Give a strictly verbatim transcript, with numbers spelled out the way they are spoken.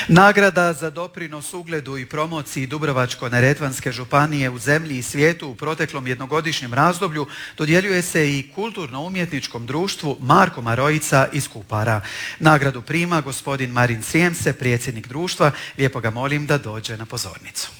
Nagrada za doprinos ugledu i promociji Dubrovačko-neretvanske županije u zemlji i svijetu u proteklom jednogodišnjem razdoblju dodjeljuje se i kulturno-umjetničkom društvu Marko Marojica iz Kupara. Nagradu prima gospodin Marin Srijemse, predsjednik društva. Lijepo ga molim da dođe na pozornicu.